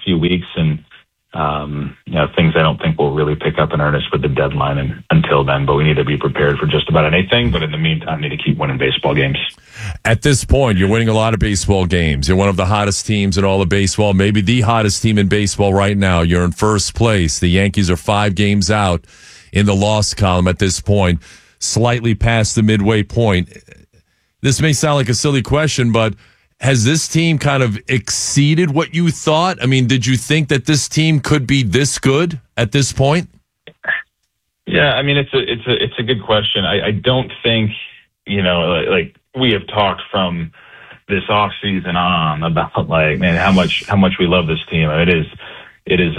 few weeks, and things I don't think will really pick up in earnest with the deadline until then. But we need to be prepared for just about anything. But in the meantime, need to keep winning baseball games. At this point, you're winning a lot of baseball games. You're one of the hottest teams in all of baseball, maybe the hottest team in baseball right now. You're in first place. The Yankees are 5 games out in the loss column at this point, slightly past the midway point. This may sound like a silly question, but has this team kind of exceeded what you thought? I mean, did you think that this team could be this good at this point? Yeah, I mean, it's a good question. I don't think, like we have talked from this off season on about like, man, how much we love this team. It is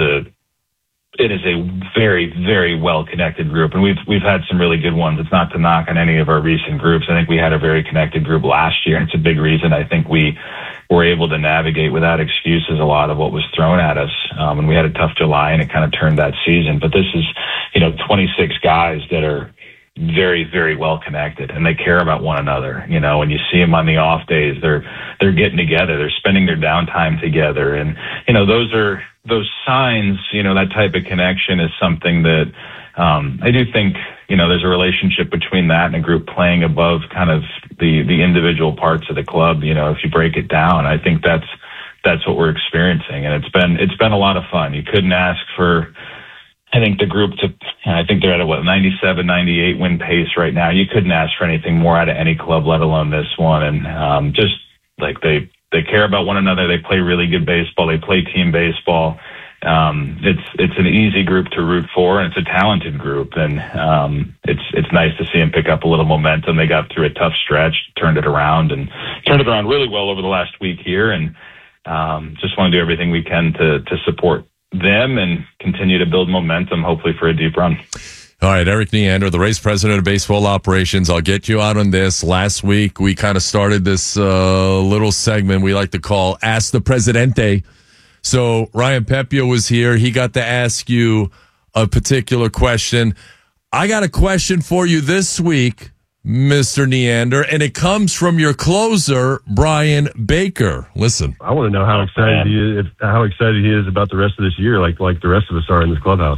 a very, very well connected group, and we've had some really good ones. It's not to knock on any of our recent groups. I think we had a very connected group last year, and it's a big reason I think we were able to navigate without excuses a lot of what was thrown at us. And we had a tough July, and it kind of turned that season. But this is, 26 guys that are very, very well connected, and they care about one another. When you see them on the off days, they're getting together, they're spending their downtime together, and those signs. That type of connection is something that I do think there's a relationship between that and a group playing above kind of the individual parts of the club. If you break it down, I think that's what we're experiencing, and it's been a lot of fun. You couldn't ask for, I think, the group I think they're at a 97, 98 win pace right now. You couldn't ask for anything more out of any club, let alone this one. And just like they care about one another. They play really good baseball. They play team baseball. It's an easy group to root for, and it's a talented group. And it's nice to see them pick up a little momentum. They got through a tough stretch, turned it around really well over the last week here. And just want to do everything we can to support them and continue to build momentum, hopefully for a deep run. All right, Erik Neander, the Rays president of baseball operations. I'll get you out on this. Last week, we kind of started this little segment we like to call Ask the Presidente. So Ryan Pepiot was here. He got to ask you a particular question. I got a question for you this week, Mr. Neander, and it comes from your closer, Brian Baker. Listen. I want to know how excited he is about the rest of this year, like the rest of us are in this clubhouse.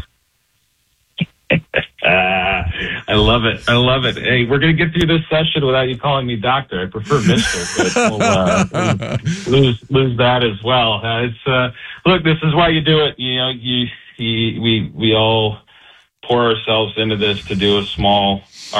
I love it. Hey, we're going to get through this session without you calling me doctor. I prefer mister, but we'll lose that as well. Look, this is why you do it. We all pour ourselves into this to do all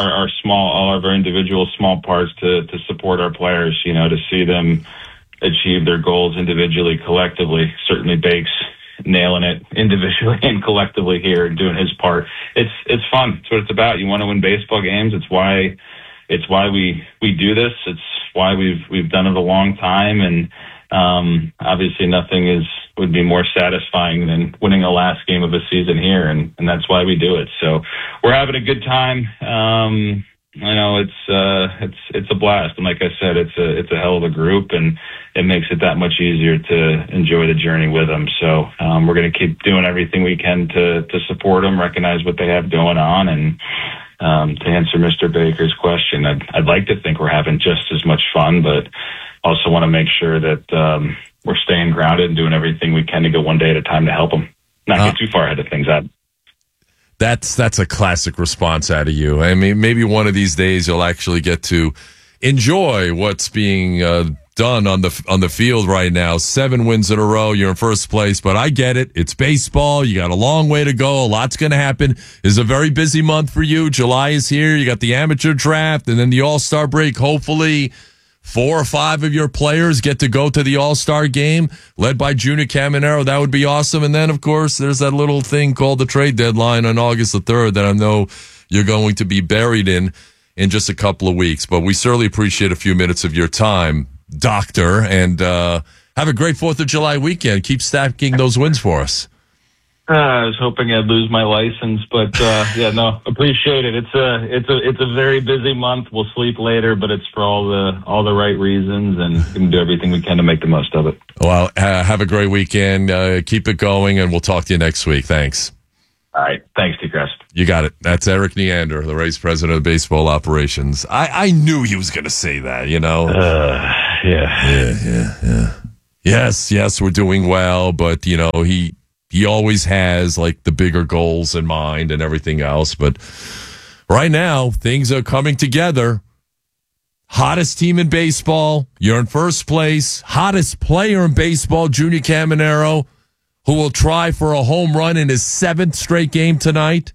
of our individual small parts to support our players, to see them achieve their goals individually, collectively. Certainly Bakes nailing it individually and collectively here and doing his part. It's fun. It's what it's about. You want to win baseball games. It's why we do this. It's why we've done it a long time. And obviously nothing would be more satisfying than winning the last game of a season here, and that's why we do it. So we're having a good time. I know it's a blast, and like I said, it's a hell of a group, and it makes it that much easier to enjoy the journey with them. So we're going to keep doing everything we can to support them, recognize what they have going on, and to answer Mr. Baker's question, I'd like to think we're having just as much fun, but also want to make sure that we're staying grounded and doing everything we can to go one day at a time to help them, not get too far ahead of things. That's a classic response out of you. I mean, maybe one of these days you'll actually get to enjoy what's being done on the field right now. 7 wins in a row. You're in first place, but I get it. It's baseball. You got a long way to go. A lot's going to happen. It's a very busy month for you. July is here. You got the amateur draft and then the All-Star break. Hopefully 4 or 5 of your players get to go to the All-Star game, led by Junior Caminero. That would be awesome. And then, of course, there's that little thing called the trade deadline on August the 3rd that I know you're going to be buried in just a couple of weeks. But we certainly appreciate a few minutes of your time, Doctor, and have a great 4th of July weekend. Keep stacking those wins for us. I was hoping I'd lose my license, but appreciate it. It's a very busy month. We'll sleep later, but it's for all the right reasons, and we can do everything we can to make the most of it. Well, have a great weekend. Keep it going, and we'll talk to you next week. Thanks. All right. Thanks, T-Crest. You got it. That's Erik Neander, the Rays president of baseball operations. I knew he was going to say that, Yeah. Yes, we're doing well, but he always has like the bigger goals in mind and everything else. But right now, things are coming together. Hottest team in baseball. You're in first place. Hottest player in baseball, Junior Caminero, who will try for a home run in his 7th straight game tonight.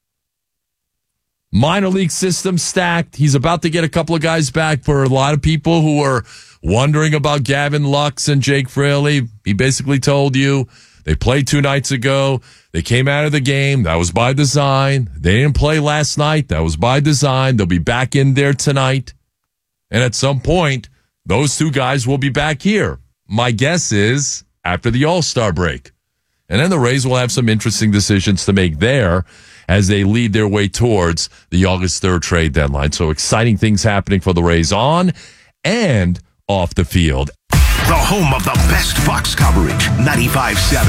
Minor league system stacked. He's about to get a couple of guys back. For a lot of people who are wondering about Gavin Lux and Jake Fraley, he basically told you they played 2 nights ago. They came out of the game. That was by design. They didn't play last night. That was by design. They'll be back in there tonight. And at some point, those 2 guys will be back here. My guess is after the All-Star break. And then the Rays will have some interesting decisions to make there as they lead their way towards the August 3rd trade deadline. So exciting things happening for the Rays on and off the field. The home of the best Bucks coverage. 95.7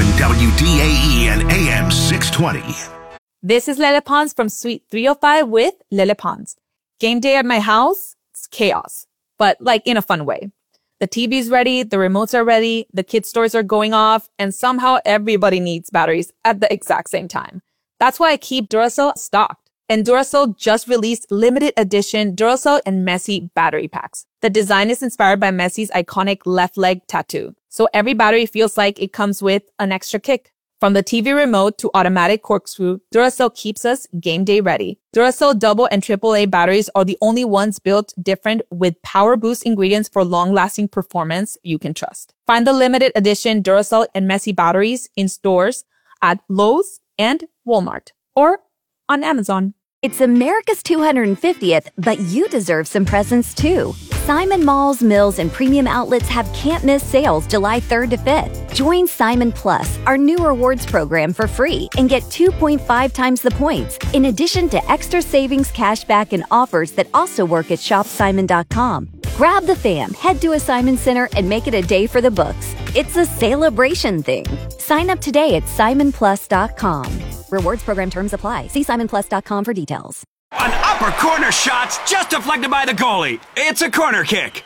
WDAE and AM 620. This is Lele Pons from Suite 305 with Lele Pons. Game day at my house, it's chaos, but like in a fun way. The TV's ready, the remotes are ready, the kids' toys are going off, and somehow everybody needs batteries at the exact same time. That's why I keep Duracell stocked. And Duracell just released limited edition Duracell and Messi battery packs. The design is inspired by Messi's iconic left leg tattoo. So every battery feels like it comes with an extra kick. From the TV remote to automatic corkscrew, Duracell keeps us game day ready. Duracell double and AAA batteries are the only ones built different with power boost ingredients for long-lasting performance you can trust. Find the limited edition Duracell and Messi batteries in stores at Lowe's and Walmart or on Amazon. It's America's 250th, but you deserve some presents too. Simon Malls, Mills, and Premium Outlets have can't-miss sales July 3rd to 5th. Join Simon Plus, our new rewards program, for free and get 2.5 times the points, in addition to extra savings, cashback, and offers that also work at shopsimon.com. Grab the fam, head to a Simon Center, and make it a day for the books. It's a celebration thing. Sign up today at simonplus.com. Rewards program terms apply. See simonplus.com for details. An upper corner shot's just deflected by the goalie. It's a corner kick.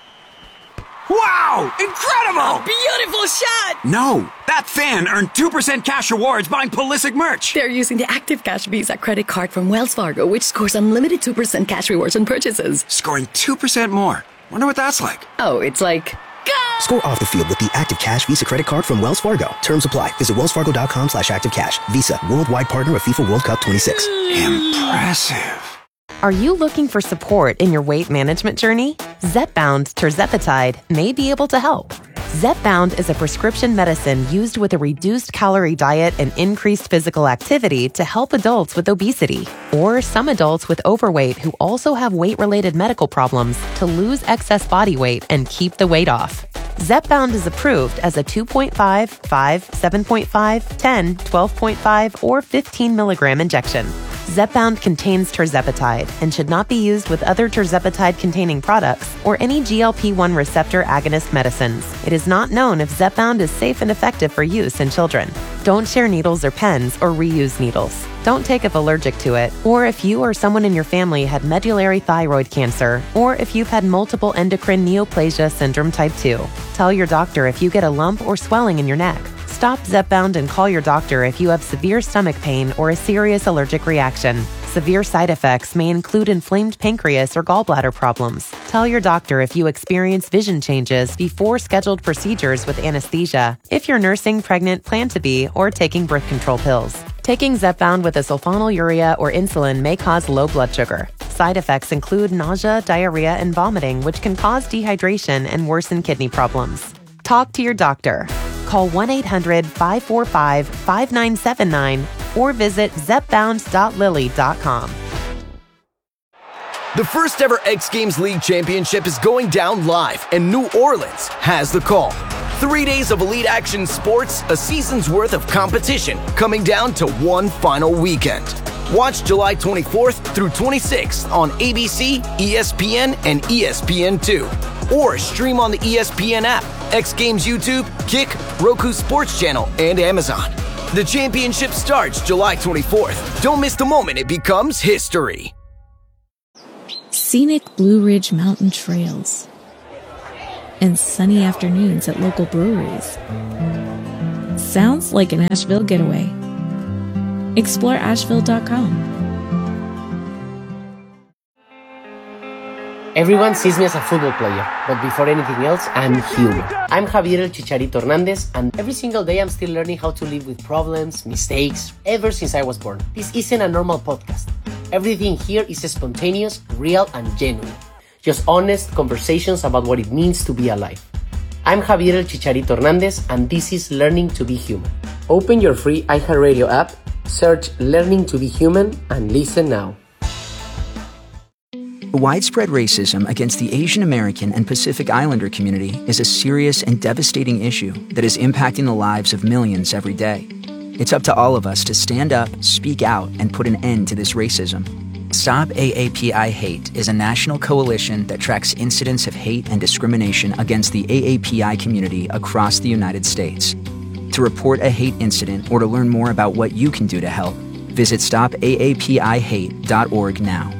Wow! Incredible! Beautiful shot! No, that fan earned 2% cash rewards buying Pulisic merch. They're using the Active Cash Visa credit card from Wells Fargo, which scores unlimited 2% cash rewards on purchases. Scoring 2% more. Wonder what that's like. Oh, it's like... Go! Score off the field with the Active Cash Visa credit card from Wells Fargo. Terms apply. Visit wellsfargo.com/activecash. Visa, worldwide partner of FIFA World Cup 26. Impressive. Are you looking for support in your weight management journey? Zepbound tirzepatide may be able to help. Zepbound is a prescription medicine used with a reduced calorie diet and increased physical activity to help adults with obesity or some adults with overweight who also have weight-related medical problems to lose excess body weight and keep the weight off. Zepbound is approved as a 2.5, 5, 7.5, 10, 12.5, or 15 milligram injection. Zepbound contains tirzepatide and should not be used with other tirzepatide-containing products or any GLP-1 receptor agonist medicines. It is not known if Zepbound is safe and effective for use in children. Don't share needles or pens or reuse needles. Don't take if allergic to it, or if you or someone in your family had medullary thyroid cancer, or if you've had multiple endocrine neoplasia syndrome type 2. Tell your doctor if you get a lump or swelling in your neck. Stop Zepbound and call your doctor if you have severe stomach pain or a serious allergic reaction. Severe side effects may include inflamed pancreas or gallbladder problems. Tell your doctor if you experience vision changes before scheduled procedures with anesthesia, if you're nursing, pregnant, plan to be, or taking birth control pills. Taking Zepbound with a sulfonylurea or insulin may cause low blood sugar. Side effects include nausea, diarrhea, and vomiting, which can cause dehydration and worsen kidney problems. Talk to your doctor. Call 1-800-545-5979 or visit zepbound.lily.com. The first ever X Games League Championship is going down live, and New Orleans has the call. 3 days of elite action sports, a season's worth of competition, coming down to one final weekend. Watch July 24th through 26th on ABC, ESPN, and ESPN2. Or stream on the ESPN app, X Games YouTube, Kick, Roku Sports Channel, and Amazon. The championship starts July 24th. Don't miss the moment it becomes history. Scenic Blue Ridge Mountain Trails. and sunny afternoons at local breweries. Sounds like an Asheville getaway. Explore Asheville.com. Everyone sees me as a football player, but before anything else, I'm human. I'm Javier El Chicharito Hernandez, and every single day I'm still learning how to live with problems, mistakes, ever since I was born. This isn't a normal podcast. Everything here is spontaneous, real, and genuine. Just honest conversations about what it means to be alive. I'm Javier El Chicharito Hernandez, and this is Learning to be Human. Open your free iHeartRadio app, search Learning to be Human, and listen now. Widespread racism against the Asian American and Pacific Islander community is a serious and devastating issue that is impacting the lives of millions every day. It's up to all of us to stand up, speak out, and put an end to this racism. Stop AAPI Hate is a national coalition that tracks incidents of hate and discrimination against the AAPI community across the United States. To report a hate incident or to learn more about what you can do to help, visit stopaapihate.org now.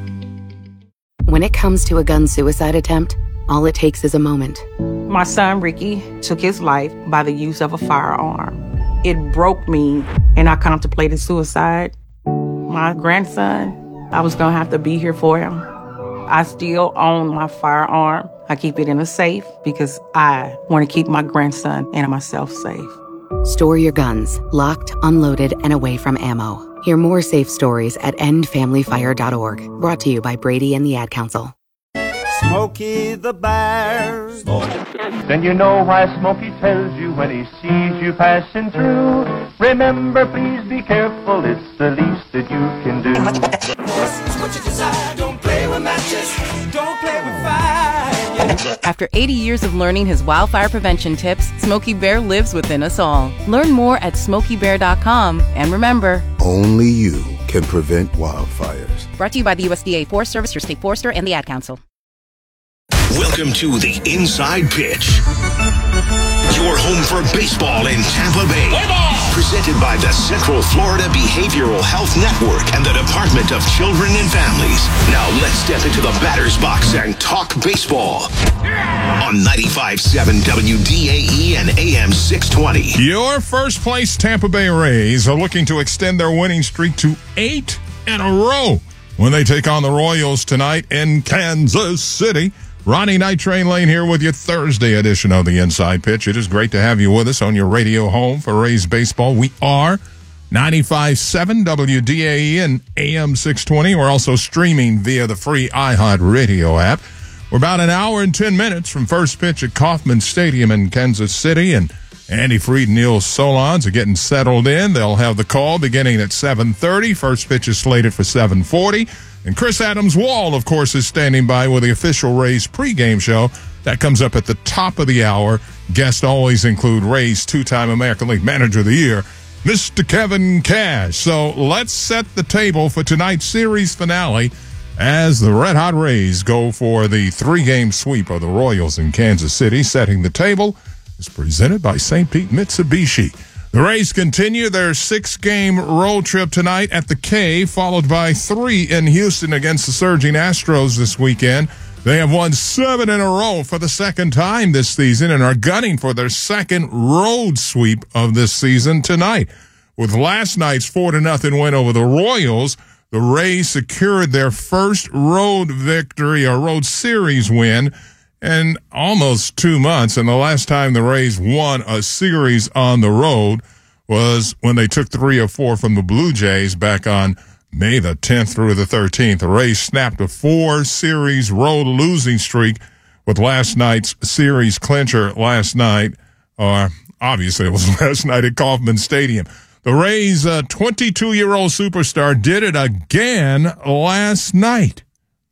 When it comes to a gun suicide attempt, all it takes is a moment. My son, Ricky, took his life by the use of a firearm. It broke me, and I contemplated suicide. My grandson, I was going to have to be here for him. I still own my firearm. I keep it in a safe because I want to keep my grandson and myself safe. Store your guns, locked, unloaded, and away from ammo. Hear more safe stories at endfamilyfire.org. Brought to you by Brady and the Ad Council. Smokey the Bear. Then you know why Smokey tells you when he sees you passing through. Remember, please be careful, it's the least that you can do. What you desire, don't play with matches, don't play with fire. After 80 years of learning his wildfire prevention tips, Smokey Bear lives within us all. Learn more at SmokeyBear.com. And remember, only you can prevent wildfires. Brought to you by the USDA Forest Service, your state forester, and the Ad Council. Welcome to the Inside Pitch. Your home for baseball in Tampa Bay. Presented by the Central Florida Behavioral Health Network and the Department of Children and Families. Now let's step into the batter's box and talk baseball. On 95.7 WDAE and AM 620. Your first place Tampa Bay Rays are looking to extend their winning streak to 8 in a row when they take on the Royals tonight in Kansas City. Ronnie Night Train Lane here with your Thursday edition of the Inside Pitch. It is great to have you with us on your radio home for Rays baseball. We are 95.7 WDAE and AM 620. We're also streaming via the free iHeartRadio app. We're about an hour and 10 minutes from first pitch at Kauffman Stadium in Kansas City, and Andy Freed and Neil Solondz are getting settled in. They'll have the call beginning at 7:30. First pitch is slated for 7:40. And Chris Adams-Wall, of course, is standing by with the official Rays pregame show. That comes up at the top of the hour. Guests always include Rays two-time American League Manager of the Year, Mr. Kevin Cash. So let's set the table for tonight's series finale as the Red Hot Rays go for the three-game sweep of the Royals in Kansas City. Setting the table is presented by St. Pete Mitsubishi. The Rays continue their 6-game road trip tonight at the K, followed by 3 in Houston against the surging Astros this weekend. They have won 7 in a row for the second time this season and are gunning for their second road sweep of this season tonight. With last night's 4-0 win over the Royals, the Rays secured their first road victory, or road series win, in almost 2 months. And the last time the Rays won a series on the road was when they took 3 of 4 from the Blue Jays back on May the 10th through the 13th. The Rays snapped a 4-series road losing streak with last night's series clincher last night. Obviously, it was last night at Kauffman Stadium. The Rays' 22-year-old superstar did it again last night.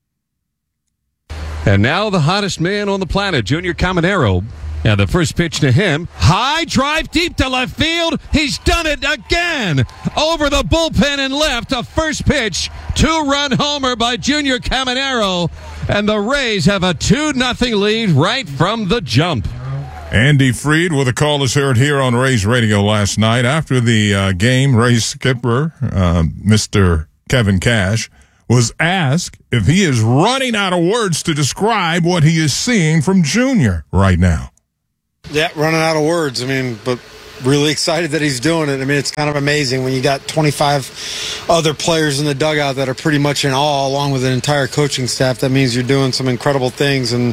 And now the hottest man on the planet, Junior Caminero. And the first pitch to him, high drive deep to left field. He's done it again. Over the bullpen and left, a first pitch, 2-run homer by Junior Caminero. And the Rays have a 2-0 lead right from the jump. Andy Freed with a call is heard here on Rays Radio last night. After the game, Rays skipper, Mr. Kevin Cash, was asked if he is running out of words to describe what he is seeing from Junior right now. Yeah, running out of words. I mean, but really excited that he's doing it. I mean, it's kind of amazing when you got 25 other players in the dugout that are pretty much in awe, along with an entire coaching staff. That means you're doing some incredible things. And,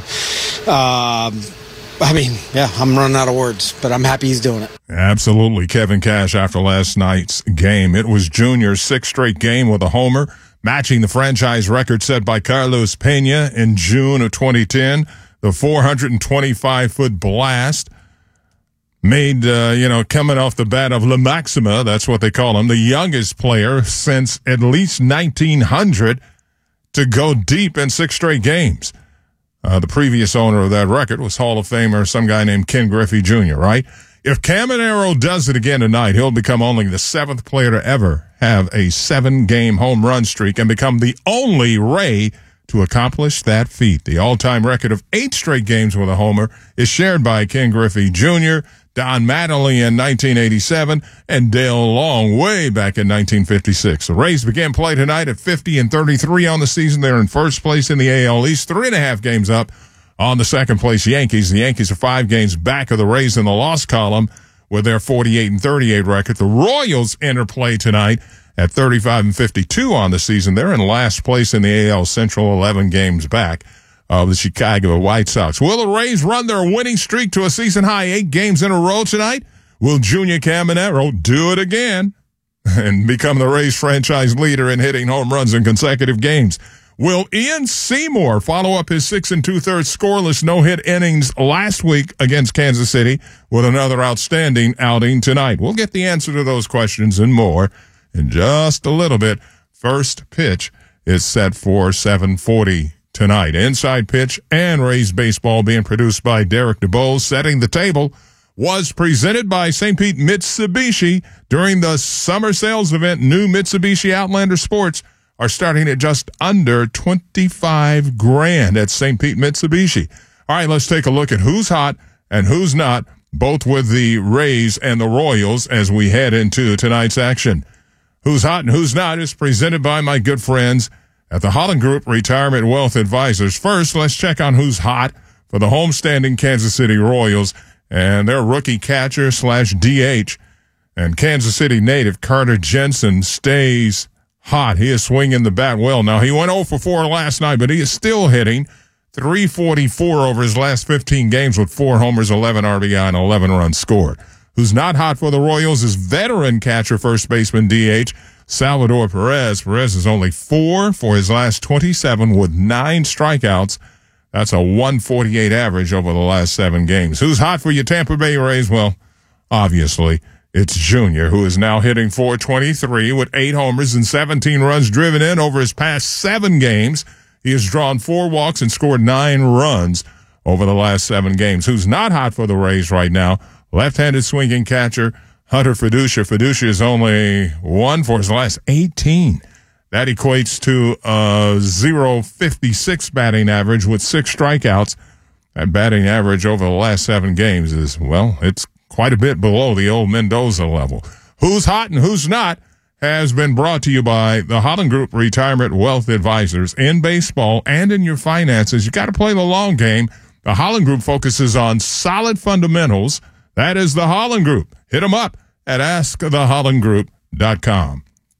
I mean, yeah, I'm running out of words, but I'm happy he's doing it. Absolutely. Kevin Cash after last night's game. It was Junior's sixth straight game with a homer, matching the franchise record set by Carlos Pena in June of 2010. The 425-foot blast made, coming off the bat of La Maxima, that's what they call him, the youngest player since at least 1900 to go deep in 6 straight games. The previous owner of that record was Hall of Famer, some guy named Ken Griffey Jr., right? If Caminero does it again tonight, he'll become only the 7th player to ever have a 7-game home run streak and become the only Ray to accomplish that feat. The all-time record of 8 straight games with a homer is shared by Ken Griffey Jr., Don Mattingly in 1987, and Dale Long way back in 1956. The Rays begin play tonight at 50-33 on the season. They're in first place in the AL East, 3.5 games up on the second-place Yankees. The Yankees are 5 games back of the Rays in the loss column with their 48-38 record. The Royals enter play tonight at 35-52 on the season. They're in last place in the AL Central, 11 games back of the Chicago White Sox. Will the Rays run their winning streak to a season-high 8 games in a row tonight? Will Junior Caminero do it again and become the Rays franchise leader in hitting home runs in consecutive games? Will Ian Seymour follow up his 6 2/3 scoreless no-hit innings last week against Kansas City with another outstanding outing tonight? We'll get the answer to those questions and more in just a little bit. First pitch is set for 7:40 tonight. Inside Pitch and Rays Baseball being produced by Derek DeBose. Setting the Table was presented by St. Pete Mitsubishi during the summer sales event. New Mitsubishi Outlander Sports are starting at just under $25,000 at St. Pete Mitsubishi. All right, let's take a look at who's hot and who's not, both with the Rays and the Royals as we head into tonight's action. Who's hot and who's not is presented by my good friends at the Holland Group Retirement Wealth Advisors. First, let's check on who's hot for the homestanding Kansas City Royals and their rookie catcher / DH. And Kansas City native Carter Jensen stays hot. He is swinging the bat well. Now, he went 0 for 4 last night, but he is still hitting .344 over his last 15 games with 4 homers, 11 RBI, and 11 runs scored. Who's not hot for the Royals is veteran catcher, first baseman, DH, Salvador Perez. Perez is only 4 for his last 27 with 9 strikeouts. That's a 148 average over the last 7 games. Who's hot for your Tampa Bay Rays? Well, obviously, it's Junior, who is now hitting .423 with 8 homers and 17 runs driven in over his past 7 games. He has drawn 4 walks and scored 9 runs over the last 7 games. Who's not hot for the Rays right now? Left-handed swinging catcher Hunter Fiducia. Fiducia is only 1 for his last 18. That equates to a .056 batting average with 6 strikeouts. That batting average over the last 7 games is, well, it's quite a bit below the old Mendoza level. Who's hot and who's not has been brought to you by the Holland Group Retirement Wealth Advisors. In baseball and in your finances, you got to play the long game. The Holland Group focuses on solid fundamentals. That is the Holland Group. Hit them up at askthehollandgroup.com.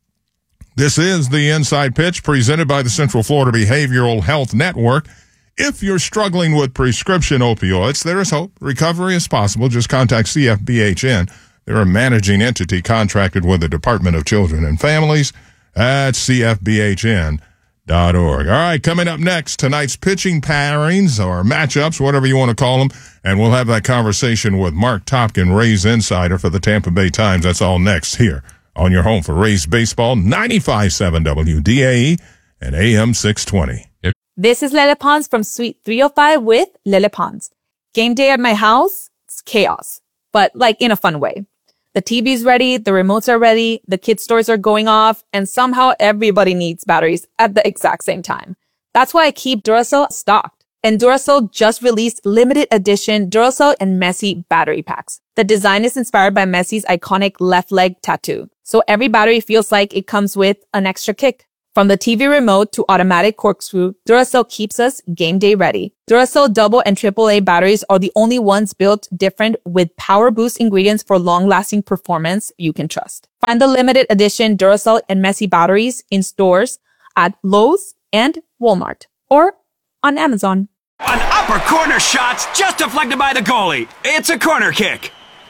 This is the Inside Pitch presented by the Central Florida Behavioral Health Network. If you're struggling with prescription opioids, there is hope. Recovery is possible. Just contact CFBHN. They're a managing entity contracted with the Department of Children and Families at CFBHN.org. All right, coming up next, tonight's pitching pairings or matchups, whatever you want to call them, and we'll have that conversation with Mark Topkin, Rays insider for the Tampa Bay Times. That's all next here on your home for Rays baseball, 95.7 WDAE and AM 620. This is Lele Pons from Suite 305 with Lele Pons. Game day at my house, it's chaos, but like in a fun way. The TV's ready, the remotes are ready, the kids' stores are going off, and somehow everybody needs batteries at the exact same time. That's why I keep Duracell stocked. And Duracell just released limited edition Duracell and Messi battery packs. The design is inspired by Messi's iconic left leg tattoo. So every battery feels like it comes with an extra kick. From the TV remote to automatic corkscrew, Duracell keeps us game day ready. Duracell double and AAA batteries are the only ones built different with power boost ingredients for long-lasting performance you can trust. Find the limited edition Duracell and Messi batteries in stores at Lowe's and Walmart or on Amazon. An upper corner shot's just deflected by the goalie. It's a corner kick.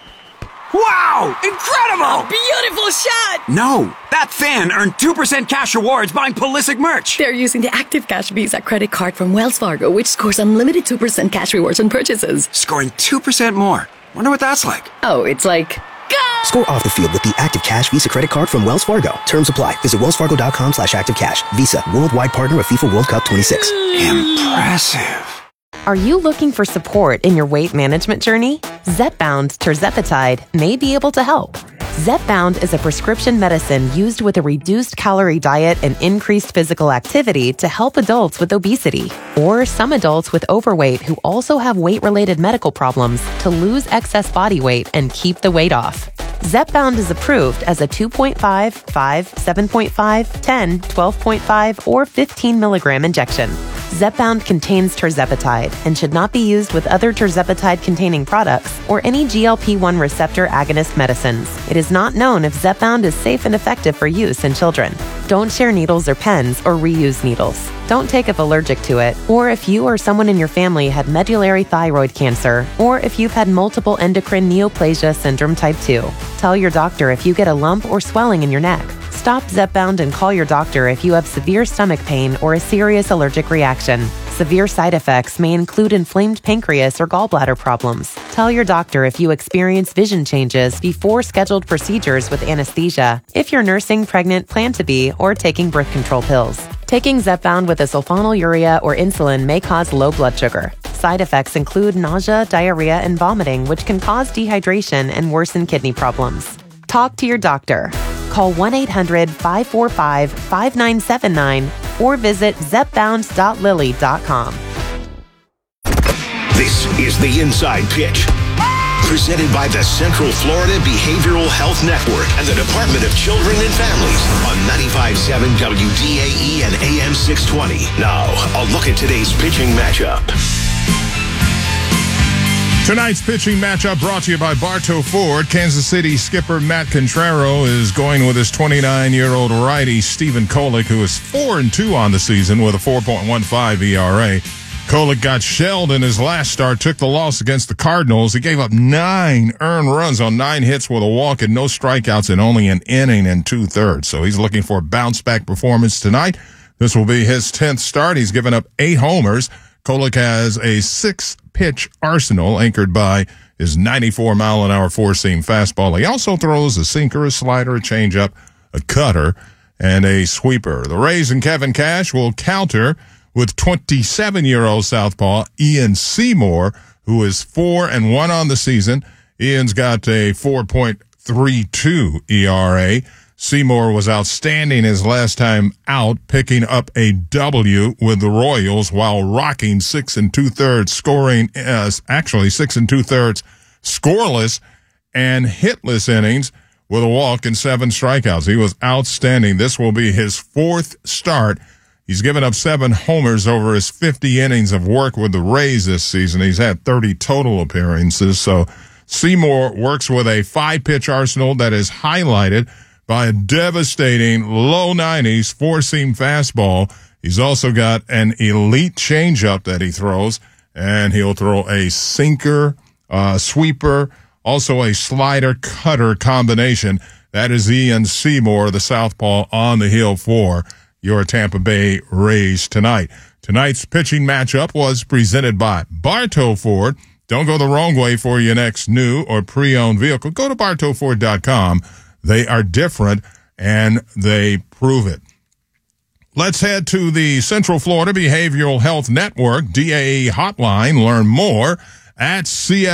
Wow! Incredible! A beautiful shot! No, that fan earned 2% cash rewards buying Pulisic merch. They're using the Active Cash Visa credit card from Wells Fargo, which scores unlimited 2% cash rewards on purchases. Scoring 2% more. Wonder what that's like. Oh, it's like... Score off the field with the Active Cash Visa credit card from Wells Fargo. Terms apply. Visit wellsfargo.com/activecash. Visa, worldwide partner of FIFA World Cup 26. Impressive. Are you looking for support in your weight management journey? Zepbound tirzepatide may be able to help. Zepbound is a prescription medicine used with a reduced calorie diet and increased physical activity to help adults with obesity or some adults with overweight who also have weight-related medical problems to lose excess body weight and keep the weight off. Zepbound is approved as a 2.5, 5, 7.5, 10, 12.5, or 15 milligram injection. Zepbound contains tirzepatide and should not be used with other tirzepatide-containing products or any GLP-1 receptor agonist medicines. It is not known if Zepbound is safe and effective for use in children. Don't share needles or pens or reuse needles. Don't take if allergic to it, or if you or someone in your family had medullary thyroid cancer, or if you've had multiple endocrine neoplasia syndrome type 2. Tell your doctor if you get a lump or swelling in your neck. Stop Zepbound and call your doctor if you have severe stomach pain or a serious allergic reaction. Severe side effects may include inflamed pancreas or gallbladder problems. Tell your doctor if you experience vision changes before scheduled procedures with anesthesia, if you're nursing, pregnant, plan to be, or taking birth control pills. Taking Zepbound with a sulfonylurea or insulin may cause low blood sugar. Side effects include nausea, diarrhea, and vomiting, which can cause dehydration and worsen kidney problems. Talk to your doctor. Call 1-800-545-5979 or visit zepbound.lilly.com. This is the Inside Pitch. Presented by the Central Florida Behavioral Health Network and the Department of Children and Families on 95.7 WDAE and AM 620. Now, a look at today's pitching matchup. Tonight's pitching matchup brought to you by Bartow Ford. Kansas City skipper Matt Contrero is going with his 29-year-old righty Stephen Kolek, who is 4-2 on the season with a 4.15 ERA. Kolek got shelled in his last start, took the loss against the Cardinals. He gave up 9 earned runs on 9 hits with a walk and no strikeouts in only an inning and 2/3. So he's looking for a bounce-back performance tonight. This will be his 10th start. He's given up 8 homers. Kolek has a 6-pitch arsenal anchored by his 94-mile-an-hour four-seam fastball. He also throws a sinker, a slider, a changeup, a cutter, and a sweeper. The Rays and Kevin Cash will counter with 27-year-old southpaw Ian Seymour, who is 4-1 on the season. Ian's got a 4.32 ERA. Seymour was outstanding his last time out, picking up a W with the Royals while rocking 6 2/3, scoring actually 6 2/3 scoreless and hitless innings with a walk and 7 strikeouts. He was outstanding. This will be his 4th start. He's given up 7 homers over his 50 innings of work with the Rays this season. He's had 30 total appearances. So Seymour works with a 5-pitch arsenal that is highlighted by a devastating low 90s four-seam fastball. He's also got an elite changeup that he throws, and he'll throw a sinker, sweeper, also a slider-cutter combination. That is Ian Seymour, the southpaw, on the hill for your Tampa Bay Rays tonight. Tonight's pitching matchup was presented by Bartow Ford. Don't go the wrong way for your next new or pre-owned vehicle. Go to BartowFord.com. They are different, and they prove it. Let's head to the Central Florida Behavioral Health Network, DAE hotline. Learn more at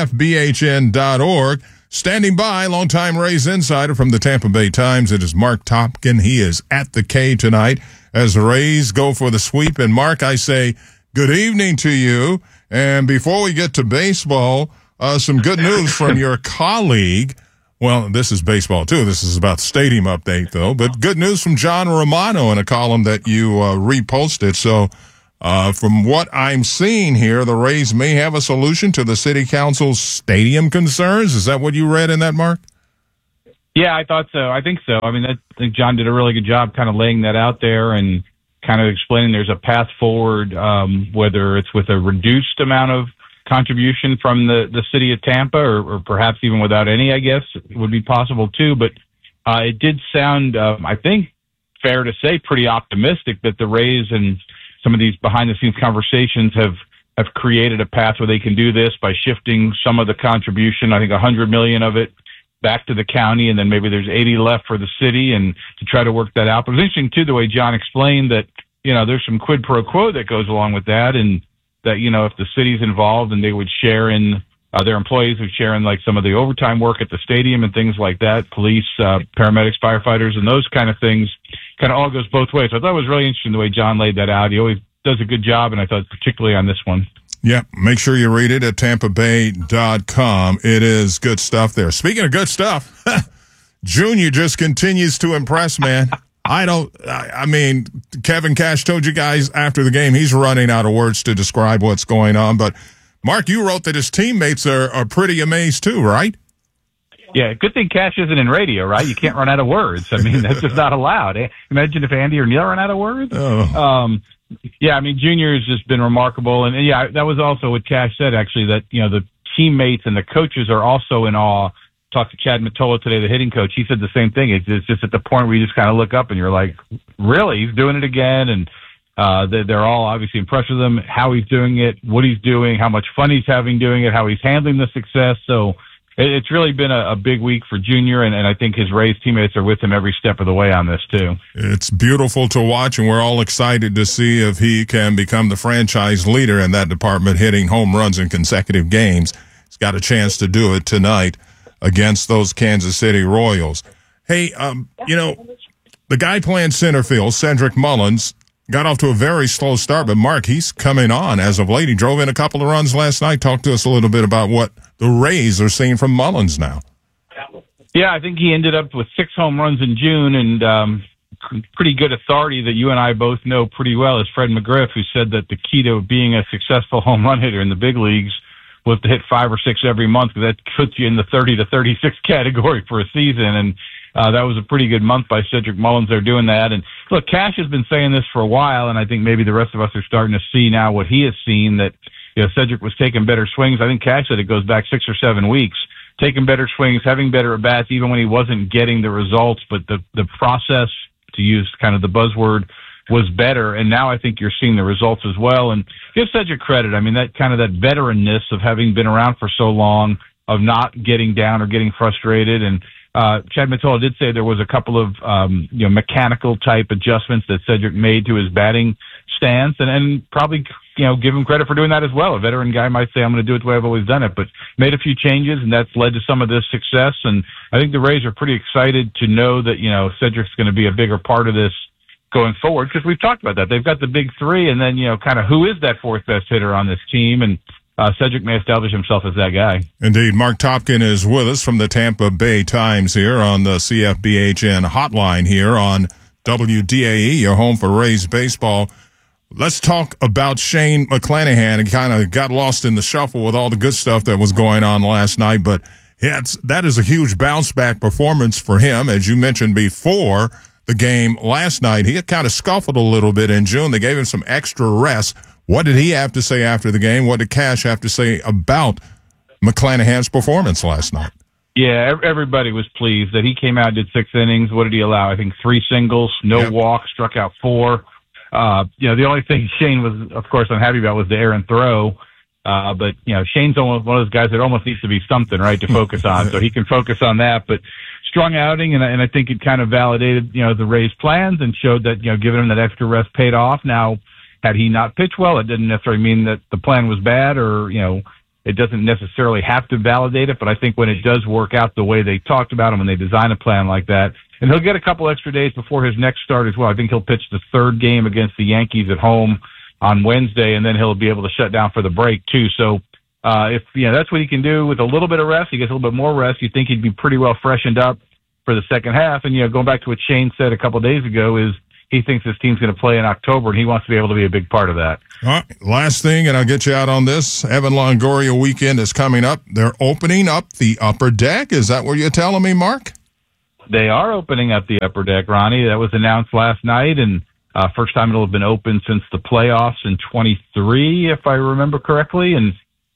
cfbhn.org. Standing by, longtime Rays insider from the Tampa Bay Times, it is Mark Topkin. He is at the K tonight as the Rays go for the sweep. And, Mark, I say good evening to you. And before we get to baseball, some good news from your colleague. Well, this is baseball, too. This is about the stadium update, though. But good news from John Romano in a column that you reposted. So from what I'm seeing here, the Rays may have a solution to the city council's stadium concerns. Is that what you read in that, Mark? Yeah, I thought so. I think so. I mean, I think John did a really good job kind of laying that out there and kind of explaining there's a path forward, whether it's with a reduced amount of contribution from the city of Tampa or perhaps even without any, I guess, would be possible too. But it did sound, I think, fair to say, pretty optimistic that the Rays and some of these behind-the-scenes conversations have created a path where they can do this by shifting some of the contribution, I think $100 million of it, back to the county, and then maybe there's 80 left for the city, and to try to work that out. But it was interesting, too, the way John explained that, there's some quid pro quo that goes along with that, and that, if the city's involved and they would share in, their employees would share in like some of the overtime work at the stadium and things like that, police, paramedics, firefighters, and those kind of things, kind of all goes both ways. So I thought it was really interesting the way John laid that out. He always does a good job, and I thought particularly on this one. Yeah, make sure you read it at TampaBay.com. It is good stuff there. Speaking of good stuff, Junior just continues to impress, man. I mean, Kevin Cash told you guys after the game he's running out of words to describe what's going on. But, Mark, you wrote that his teammates are pretty amazed too, right? Yeah, good thing Cash isn't in radio, right? You can't run out of words. I mean, that's just not allowed. Imagine if Andy or Neil ran out of words. Oh. Yeah, I mean, Junior has just been remarkable. And, yeah, that was also what Cash said, actually, that, the teammates and the coaches are also in awe. Talked to Chad Mottola today, the hitting coach. He said the same thing. It's just at the point where you just kind of look up and you're like, really? He's doing it again? And they're all obviously impressed with him, how he's doing it, what he's doing, how much fun he's having doing it, how he's handling the success. So it's really been a big week for Junior, and I think his Rays teammates are with him every step of the way on this, too. It's beautiful to watch, and we're all excited to see if he can become the franchise leader in that department, hitting home runs in consecutive games. He's got a chance to do it tonight against those Kansas City Royals. Hey, the guy playing center field, Cedric Mullins, got off to a very slow start, but Mark, he's coming on as of late. He drove in a couple of runs last night. Talk to us a little bit about what the Rays are seeing from Mullins now. Yeah, I think he ended up with 6 home runs in June, and pretty good authority that you and I both know pretty well is Fred McGriff, who said that the key to being a successful home run hitter in the big leagues was to hit 5 or 6 every month, because that puts you in the 30 to 36 category for a season. And that was a pretty good month by Cedric Mullins. They're doing that. And look, Cash has been saying this for a while, and I think maybe the rest of us are starting to see now what he has seen, that Cedric was taking better swings. I think Cash said it goes back 6 or 7 weeks, taking better swings, having better at-bats, even when he wasn't getting the results. But the process, to use kind of the buzzword, was better, and now I think you're seeing the results as well. And give Cedric credit. I mean, that kind of that veteranness of having been around for so long, of not getting down or getting frustrated. And Chad Mottola did say there was a couple of mechanical type adjustments that Cedric made to his batting stance, and probably give him credit for doing that as well. A veteran guy might say, I'm going to do it the way I've always done it, but made a few changes, and that's led to some of this success. And I think the Rays are pretty excited to know that Cedric's going to be a bigger part of this going forward, because we've talked about that. They've got the big three, and then, kind of who is that fourth best hitter on this team? And Cedric may establish himself as that guy. Indeed. Mark Topkin is with us from the Tampa Bay Times here on the CFBHN hotline here on WDAE, your home for Rays baseball. Let's talk about Shane McClanahan. He kind of got lost in the shuffle with all the good stuff that was going on last night, but that is a huge bounce-back performance for him. As you mentioned before the game last night, he had kind of scuffled a little bit in June. They gave him some extra rest. What did he have to say after the game? What did Cash have to say about McClanahan's performance last night? Yeah, everybody was pleased that he came out, did 6 innings. What did he allow? I think 3 singles, no walks, struck out 4. The only thing Shane was, of course, unhappy about was the errant throw. But Shane's almost one of those guys that almost needs to be something, right, to focus on. So he can focus on that. But strong outing, and I think it kind of validated, the Rays' plans and showed that, giving him that extra rest paid off. Now, had he not pitched well, it didn't necessarily mean that the plan was bad, or, it doesn't necessarily have to validate it. But I think when it does work out the way they talked about him, when they design a plan like that, and he'll get a couple extra days before his next start as well. I think he'll pitch the 3rd game against the Yankees at home on Wednesday, and then he'll be able to shut down for the break too. So that's what he can do with a little bit of rest. He gets a little bit more rest. You think he'd be pretty well freshened up for the second half. And, going back to what Shane said a couple of days ago is he thinks this team's going to play in October, and he wants to be able to be a big part of that. All right, last thing, and I'll get you out on this. Evan Longoria weekend is coming up. They're opening up the upper deck. Is that what you're telling me, Mark? They are opening up the upper deck, Ronnie. That was announced last night, and first time it'll have been open since the playoffs in 23, if I remember correctly. And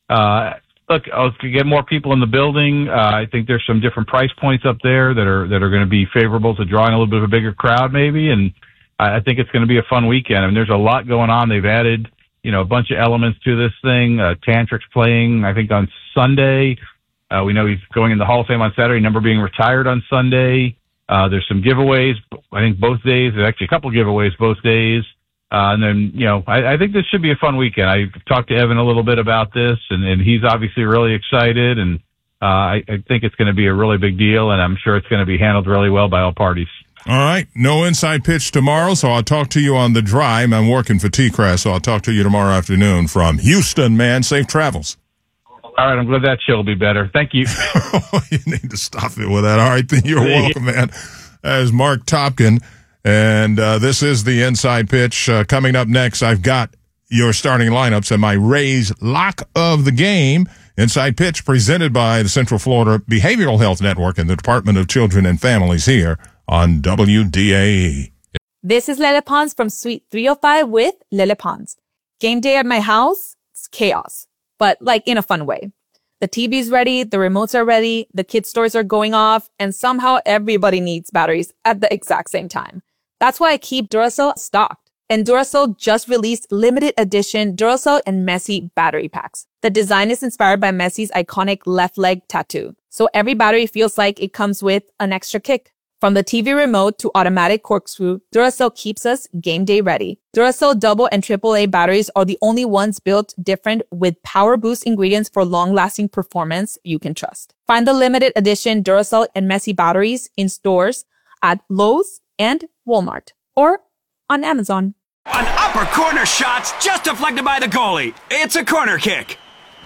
look, I'll get more people in the building. I think there's some different price points up there that are going to be favorable to drawing a little bit of a bigger crowd, maybe. And I think it's going to be a fun weekend. I mean, there's a lot going on. They've added, a bunch of elements to this thing. Tantric's playing, I think, on Sunday. We know he's going in the Hall of Fame on Saturday, number being retired on Sunday. There's some giveaways, I think, both days. There's actually a couple giveaways both days. And then, I think this should be a fun weekend. I talked to Evan a little bit about this, and he's obviously really excited. And I think it's going to be a really big deal, and I'm sure it's going to be handled really well by all parties. All right. No inside pitch tomorrow, so I'll talk to you on the drive. I'm working for T-Crass, so I'll talk to you tomorrow afternoon from Houston, man. Safe travels. All right. I'm glad that show will be better. Thank you. You need to stop it with that. All right. You're welcome, man. As Mark Topkin. And this is the inside pitch. Coming up next, I've got your starting lineups and my Rays lock of the game. Inside pitch presented by the Central Florida Behavioral Health Network and the Department of Children and Families here on WDAE. This is Lele Pons from Suite 305 with Lele Pons. Game day at my house, it's chaos, but in a fun way. The TV's ready, the remotes are ready, the kids' toys are going off, and somehow everybody needs batteries at the exact same time. That's why I keep Duracell stocked. And Duracell just released limited edition Duracell and Messi battery packs. The design is inspired by Messi's iconic left leg tattoo. So every battery feels like it comes with an extra kick. From the TV remote to automatic corkscrew, Duracell keeps us game day ready. Duracell double and AAA batteries are the only ones built different with power boost ingredients for long-lasting performance you can trust. Find the limited edition Duracell and Messi batteries in stores at Lowe's and Walmart or on Amazon. An upper corner shot's just deflected by the goalie. It's a corner kick.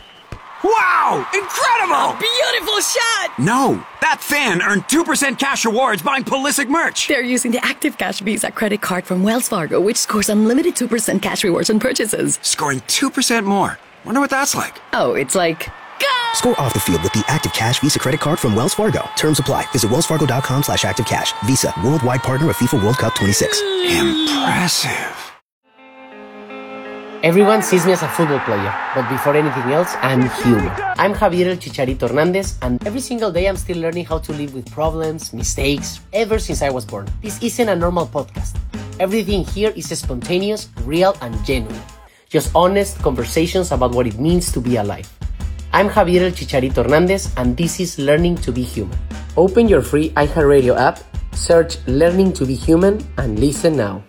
Wow! Incredible! Beautiful shot! No, that fan earned 2% cash rewards buying Pulisic merch. They're using the Active Cash Visa credit card from Wells Fargo, which scores unlimited 2% cash rewards on purchases. Scoring 2% more. Wonder what that's like. Oh, it's like... Score off the field with the Active Cash Visa credit card from Wells Fargo. Terms apply. Visit wellsfargo.com/activecash. Visa, worldwide partner of FIFA World Cup 26. Impressive. Everyone sees me as a football player, but before anything else, I'm human. I'm Javier El Chicharito Hernandez, and every single day I'm still learning how to live with problems, mistakes, ever since I was born. This isn't a normal podcast. Everything here is spontaneous, real, and genuine. Just honest conversations about what it means to be alive. I'm Javier El Chicharito Hernandez, and this is Learning to be Human. Open your free iHeartRadio app, search Learning to be Human, and listen now.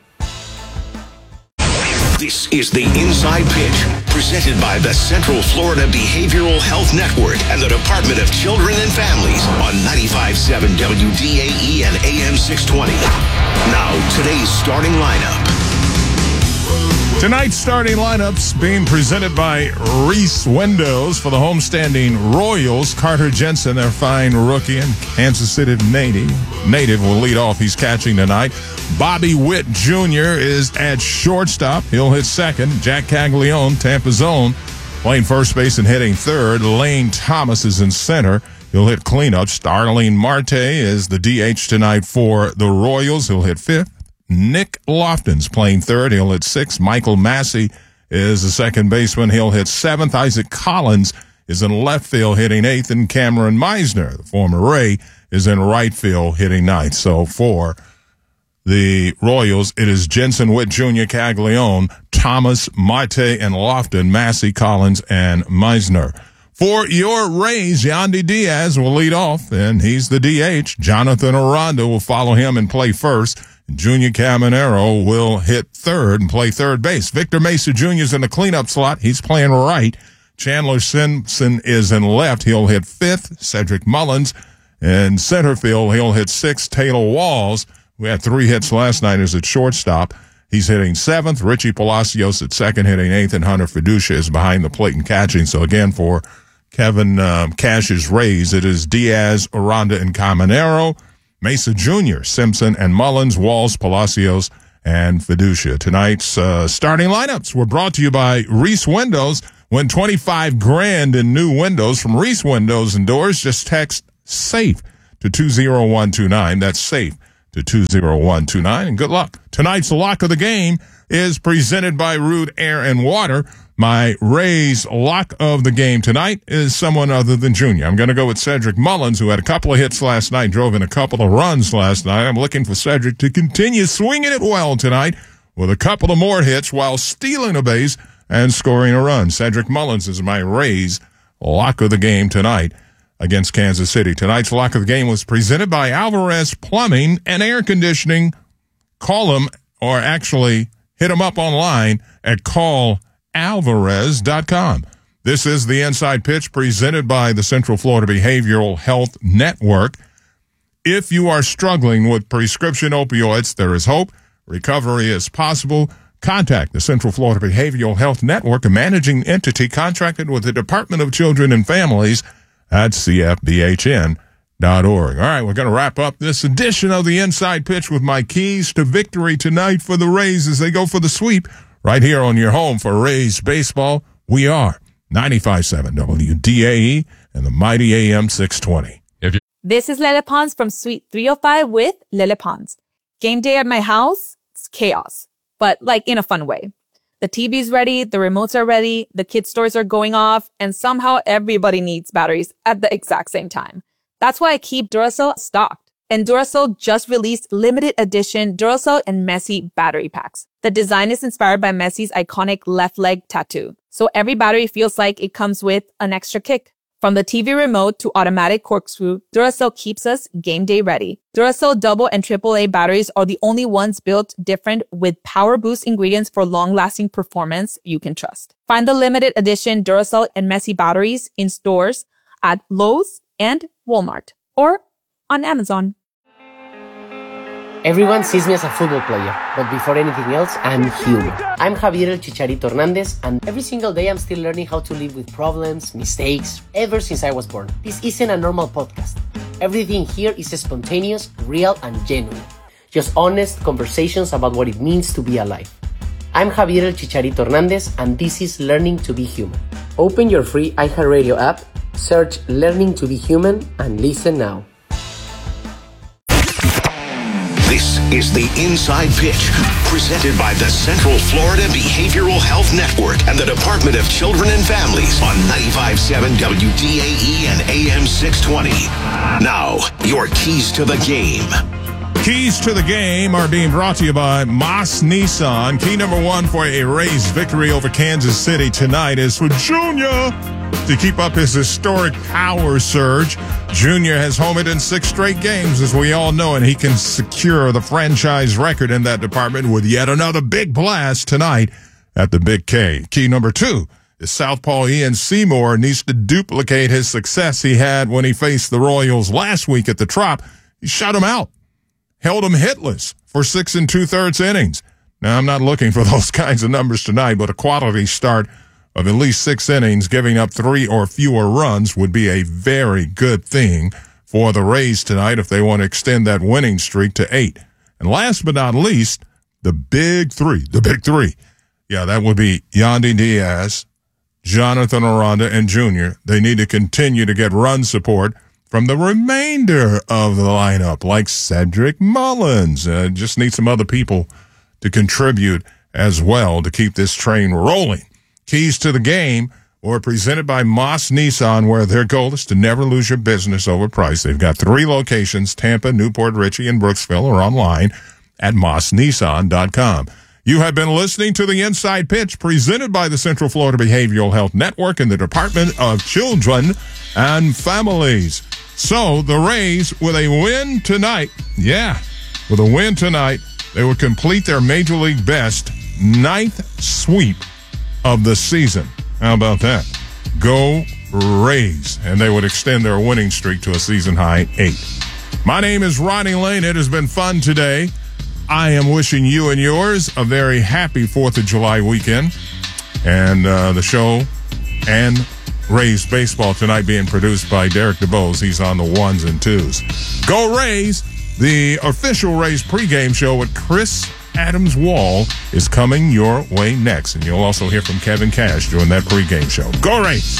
This is the Inside Pitch, presented by the Central Florida Behavioral Health Network and the Department of Children and Families on 95.7 WDAE and AM 620. Now, today's starting lineup. Tonight's starting lineups being presented by Reese Windows for the homestanding Royals. Carter Jensen, their fine rookie and Kansas City native, will lead off. He's catching tonight. Bobby Witt Jr. is at shortstop. He'll hit second. Jack Caglione, Tampa's own, playing first base and hitting third. Lane Thomas is in center. He'll hit cleanup. Starling Marte is the DH tonight for the Royals. He'll hit fifth. Nick Lofton's playing third. He'll hit sixth. Michael Massey is the second baseman. He'll hit seventh. Isaac Collins is in left field hitting eighth. And Cameron Meisner, the former Ray, is in right field hitting ninth. So for the Royals, it is Jensen, Witt Jr., Caglione, Thomas, Marte, and Lofton, Massey, Collins, and Meisner. For your Rays, Yandy Diaz will lead off, and he's the DH. Jonathan Aranda will follow him and play first. Junior Caminero will hit third and play third base. Victor Mesa Jr. is in the cleanup slot. He's playing right. Chandler Simpson is in left. He'll hit fifth. Cedric Mullins in center field. He'll hit sixth. Taylor Walls, who had 3 hits last night, is at shortstop. He's hitting 7th. Richie Palacios at 2nd, hitting 8th, and Hunter Fiducia is behind the plate and catching. So again, for Kevin Cash's Rays, it is Diaz, Aranda, and Caminero, Mesa Jr., Simpson, and Mullins, Walls, Palacios, and Fiducia. Tonight's starting lineups were brought to you by Reese Windows. Win $25,000 in new windows from Reese Windows and Doors. Just text SAFE to 20129. That's SAFE to 20129, and good luck. Tonight's lock of the game is presented by Rude Air and Water. My Rays lock of the game tonight is someone other than Junior. I'm going to go with Cedric Mullins, who had a couple of hits last night, drove in a couple of runs last night. I'm looking for Cedric to continue swinging it well tonight with a couple of more hits while stealing a base and scoring a run. Cedric Mullins is my Rays lock of the game tonight against Kansas City. Tonight's lock of the game was presented by Alvarez Plumbing and Air Conditioning. Call them, or actually hit them up online at callalvarez.com. This is the Inside Pitch presented by the Central Florida Behavioral Health Network. If you are struggling with prescription opioids, there is hope. Recovery is possible. Contact the Central Florida Behavioral Health Network, a managing entity contracted with the Department of Children and Families at cfbhn.org. All right, we're going to wrap up this edition of the Inside Pitch with my keys to victory tonight for the Rays as they go for the sweep right here on your home for Rays baseball. We are 95.7 WDAE and the mighty AM 620. This is Lele Pons from Suite 305 with Lele Pons. Game day at my house, it's chaos, but like in a fun way. The TV's ready, the remotes are ready, the kids' stores are going off, and somehow everybody needs batteries at the exact same time. That's why I keep Duracell stocked. And Duracell just released limited edition Duracell and Messi battery packs. The design is inspired by Messi's iconic left leg tattoo. So every battery feels like it comes with an extra kick. From the TV remote to automatic corkscrew, Duracell keeps us game day ready. Duracell double and AAA batteries are the only ones built different with power boost ingredients for long-lasting performance you can trust. Find the limited edition Duracell and Messi batteries in stores at Lowe's and Walmart or on Amazon. Everyone sees me as a football player, but before anything else, I'm human. I'm Javier El Chicharito Hernandez, and every single day I'm still learning how to live with problems, mistakes, ever since I was born. This isn't a normal podcast. Everything here is spontaneous, real, and genuine. Just honest conversations about what it means to be alive. I'm Javier El Chicharito Hernandez, and this is Learning to be Human. Open your free iHeartRadio app, search Learning to be Human, and listen now. This is the Inside Pitch, presented by the Central Florida Behavioral Health Network and the Department of Children and Families on 95.7 WDAE and AM 620. Now, your keys to the game. Keys to the game are being brought to you by Moss Nissan. Key number one for a Rays victory over Kansas City tonight is for Junior to keep up his historic power surge. Junior has homered in 6 straight games, as we all know, and he can secure the franchise record in that department with yet another big blast tonight at the Big K. Key number 2 is Southpaw Ian Seymour needs to duplicate his success he had when he faced the Royals last week at the Trop. He shut him out. Held him hitless for 6 2/3 innings. Now, I'm not looking for those kinds of numbers tonight, but a quality start of at least 6 innings, giving up 3 or fewer runs would be a very good thing for the Rays tonight if they want to extend that winning streak to 8. And last but not least, the big three. Yeah, that would be Yandy Diaz, Jonathan Aranda, and Junior. They need to continue to get run support from the remainder of the lineup, like Cedric Mullins. Just need some other people to contribute as well to keep this train rolling. Keys to the game were presented by Moss Nissan, where their goal is to never lose your business over price. They've got 3 locations, Tampa, Newport Richey, and Brooksville, or online at mossnissan.com. You have been listening to the Inside Pitch presented by the Central Florida Behavioral Health Network and the Department of Children and Families. So the Rays, with a win tonight, they will complete their Major League best 9th sweep of the season. How about that? Go Rays. And they would extend their winning streak to a season high 8. My name is Ronnie Lane. It has been fun today. I am wishing you and yours a very happy 4th of July weekend. And the show and Rays baseball tonight being produced by Derek DeBose. He's on the 1s and 2s. Go Rays! The official Rays pregame show with Chris Adams Wall is coming your way next. And you'll also hear from Kevin Cash during that pregame show. Go Rays!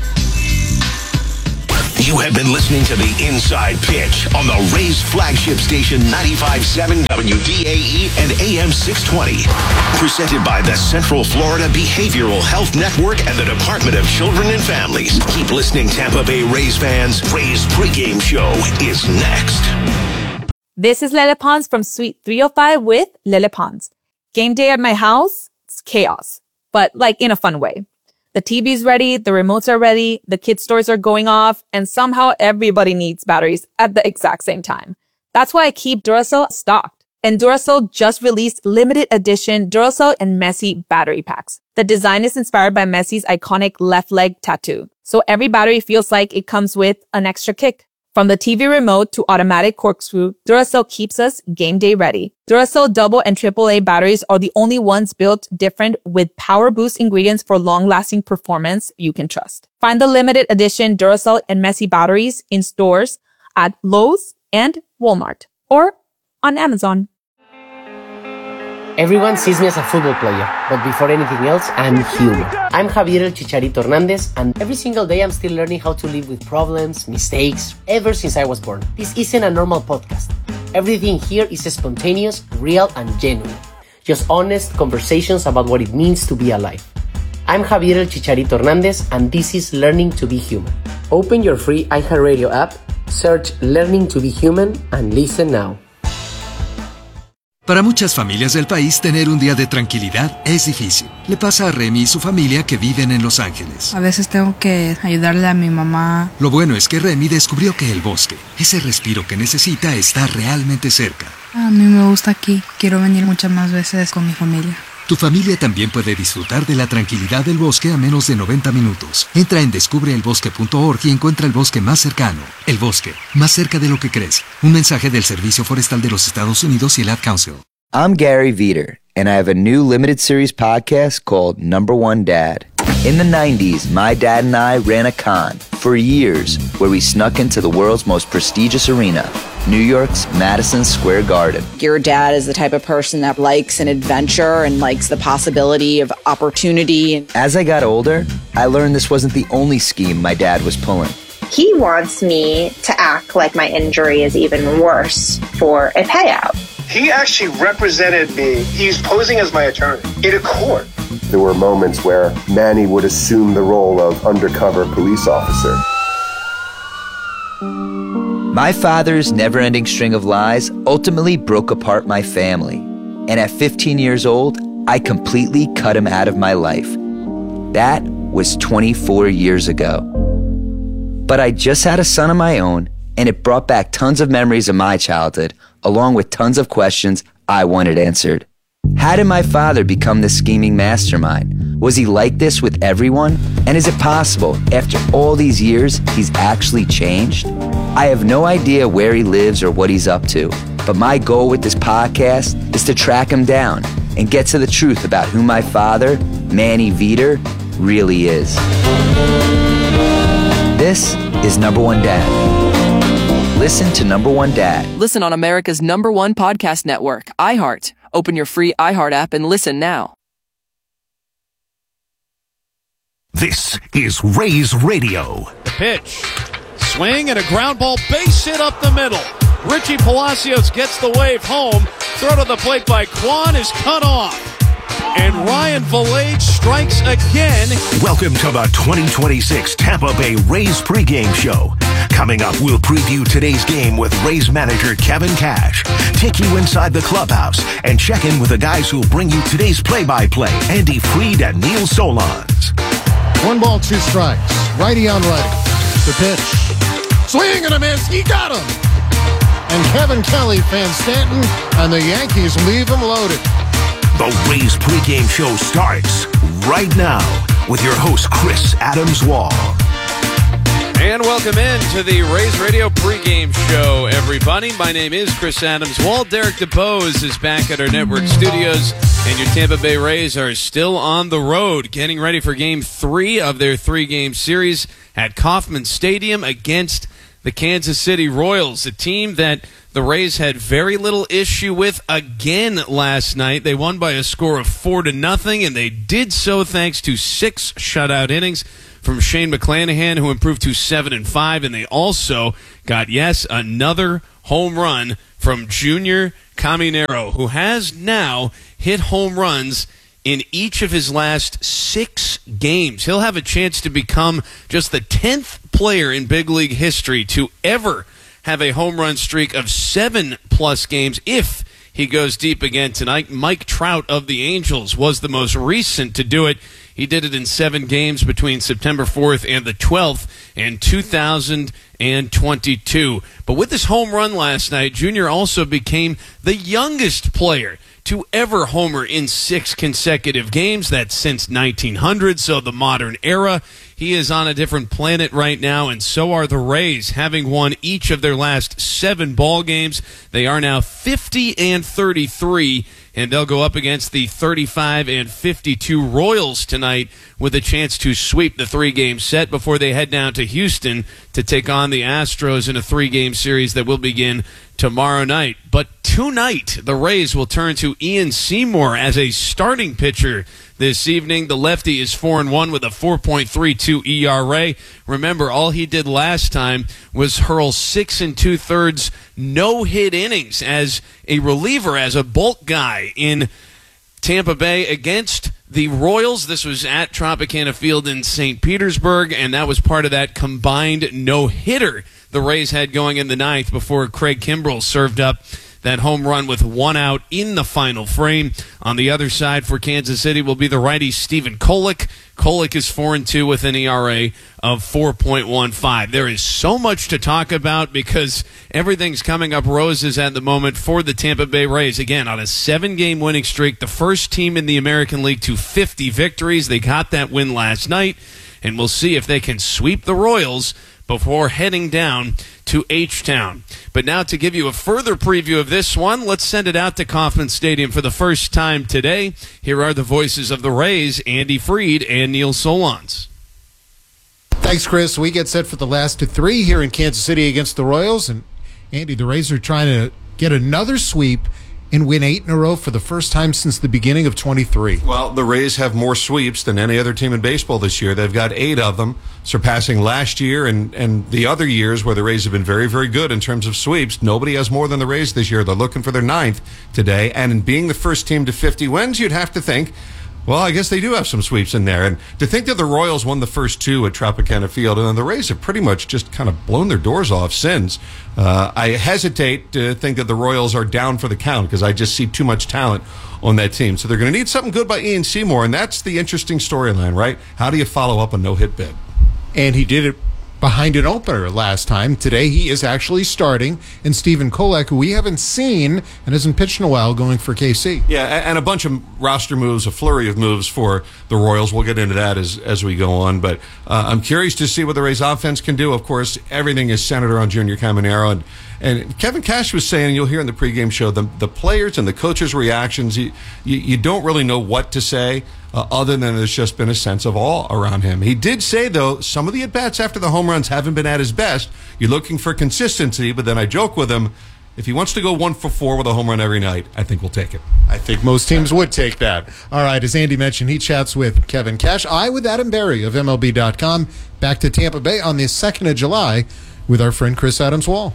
You have been listening to the Inside Pitch on the Rays flagship station 95.7 WDAE and AM 620. Presented by the Central Florida Behavioral Health Network and the Department of Children and Families. Keep listening, Tampa Bay Rays fans. Rays pregame show is next. This is Lele Pons from Suite 305 with Lele Pons. Game day at my house, it's chaos, but like in a fun way. The TV's ready, the remotes are ready, the kids' stores are going off, and somehow everybody needs batteries at the exact same time. That's why I keep Duracell stocked. And Duracell just released limited edition Duracell and Messi battery packs. The design is inspired by Messi's iconic left leg tattoo. So every battery feels like it comes with an extra kick. From the TV remote to automatic corkscrew, Duracell keeps us game day ready. Duracell double and AAA batteries are the only ones built different with power boost ingredients for long-lasting performance you can trust. Find the limited edition Duracell and Messi batteries in stores at Lowe's and Walmart or on Amazon. Everyone sees me as a football player, but before anything else, I'm human. I'm Javier El Chicharito Hernandez, and every single day I'm still learning how to live with problems, mistakes, ever since I was born. This isn't a normal podcast. Everything here is spontaneous, real, and genuine. Just honest conversations about what it means to be alive. I'm Javier El Chicharito Hernandez, and this is Learning to Be Human. Open your free iHeartRadio app, search Learning to Be Human, and listen now. Para muchas familias del país, tener un día de tranquilidad es difícil. Le pasa a Remy y su familia que viven en Los Ángeles. A veces tengo que ayudarle a mi mamá. Lo bueno es que Remy descubrió que el bosque, ese respiro que necesita, está realmente cerca. A mí me gusta aquí. Quiero venir muchas más veces con mi familia. Tu familia también puede disfrutar de la tranquilidad del bosque a menos de 90 minutos. Entra en descubreelbosque.org y encuentra el bosque más cercano. El bosque, más cerca de lo que crees. Un mensaje del Servicio Forestal de los Estados Unidos y el Ad Council. I'm Gary Veter, and I have a new limited series podcast called Number One Dad. In the 90s, my dad and I ran a con for years where we snuck into the world's most prestigious arena, New York's Madison Square Garden. Your dad is the type of person that likes an adventure and likes the possibility of opportunity. As I got older, I learned this wasn't the only scheme my dad was pulling. He wants me to act like my injury is even worse for a payout. He actually represented me. He's posing as my attorney in a court. There were moments where Manny would assume the role of undercover police officer. My father's never-ending string of lies ultimately broke apart my family. And at 15 years old, I completely cut him out of my life. That was 24 years ago. But I just had a son of my own, and it brought back tons of memories of my childhood, along with tons of questions I wanted answered. How did my father become this scheming mastermind? Was he like this with everyone? And is it possible, after all these years, he's actually changed? I have no idea where he lives or what he's up to, but my goal with this podcast is to track him down and get to the truth about who my father, Manny Veter, really is. This is Number One Dad. Listen to Number One Dad. Listen on America's #1 podcast network, iHeart. Open your free iHeart app and listen now. This is Rays Radio. The pitch. Swing and a ground ball base hit up the middle. Richie Palacios gets the wave home. Throw to the plate by Kwan is cut off. And Ryan Valade strikes again. Welcome to the 2026 Tampa Bay Rays pregame show. Coming up, we'll preview today's game with Rays manager Kevin Cash, take you inside the clubhouse, and check in with the guys who'll bring you today's play-by-play, Andy Freed and Neil Solondz. 1 ball, 2 strikes. Righty on righty. The pitch. Swing and a miss. He got him. And Kevin Kelly fans Stanton, and the Yankees leave him loaded. The Rays pregame show starts right now with your host, Chris Adams Wall. And welcome in to the Rays Radio pregame show, everybody. My name is Chris Adams. Walt Derek DeBose is back at our network studios, and your Tampa Bay Rays are still on the road, getting ready for Game 3 of their 3-game series at Kauffman Stadium against the Kansas City Royals, a team that the Rays had very little issue with again last night. They won by a score of 4-0, and they did so thanks to 6 shutout innings from Shane McClanahan, who improved to 7-5, and they also got, another home run from Junior Caminero, who has now hit home runs in each of his last 6 games. He'll have a chance to become just the 10th player in big league history to ever have a home run streak of 7+ games if he goes deep again tonight. Mike Trout of the Angels was the most recent to do it. He did it in 7 games between September 4th and the 12th in 2022. But with this home run last night, Junior also became the youngest player to ever homer in 6 consecutive games. That's since 1900, so the modern era. He is on a different planet right now, and so are the Rays, having won each of their last 7 ball games. They are now 50-33, and they'll go up against the 35-52 Royals tonight with a chance to sweep the 3-game set before they head down to Houston to take on the Astros in a 3-game series that will begin tomorrow night. But tonight, the Rays will turn to Ian Seymour as a starting pitcher this evening. The lefty is 4-1 with a 4.32 ERA. Remember, all he did last time was hurl 6 2/3 no-hit innings as a reliever, as a bulk guy in Tampa Bay against the Royals. This was at Tropicana Field in St. Petersburg, and that was part of that combined no-hitter the Rays had going in the 9th before Craig Kimbrell served up that home run with 1 out in the final frame. On the other side for Kansas City will be the righty Stephen Kolek. Kolek is 4-2 with an ERA of 4.15. There is so much to talk about because everything's coming up roses at the moment for the Tampa Bay Rays. Again, on a 7-game winning streak, the first team in the American League to 50 victories. They got that win last night, and we'll see if they can sweep the Royals before heading down to H-Town. But now to give you a further preview of this one, let's send it out to Kauffman Stadium for the first time today. Here are the voices of the Rays, Andy Freed and Neil Solondz. Thanks, Chris. We get set for the last of 3 here in Kansas City against the Royals. And Andy, the Rays are trying to get another sweep and win 8 in a row for the first time since the beginning of 23. Well, the Rays have more sweeps than any other team in baseball this year. They've got 8 of them, surpassing last year and the other years where the Rays have been very, very good in terms of sweeps. Nobody has more than the Rays this year. They're looking for their 9th today. And in being the first team to 50 wins, you'd have to think, well, I guess they do have some sweeps in there. And to think that the Royals won the first 2 at Tropicana Field, and then the Rays have pretty much just kind of blown their doors off since. I hesitate to think that the Royals are down for the count because I just see too much talent on that team. So they're going to need something good by Ian Seymour, and that's the interesting storyline, right? How do you follow up a no-hit bid? And he did it behind an opener last time. Today he is actually starting, and Stephen Kolek, who we haven't seen and hasn't pitched in a while, going for KC. Yeah, and a bunch of roster moves, a flurry of moves for the Royals. We'll get into that as we go on, but I'm curious to see what the Rays offense can do. Of course, everything is centered around Junior Caminero, and Kevin Cash was saying, you'll hear in the pregame show, the players and the coaches' reactions, you don't really know what to say. Other than there's just been a sense of awe around him. He did say, though, some of the at-bats after the home runs haven't been at his best. You're looking for consistency, but then I joke with him, if he wants to go 1 for 4 with a home run every night, I think we'll take it. I think most teams would take that. All right, as Andy mentioned, he chats with Kevin Cash. I with Adam Berry of MLB.com. Back to Tampa Bay on the 2nd of July with our friend Chris Adams-Wall.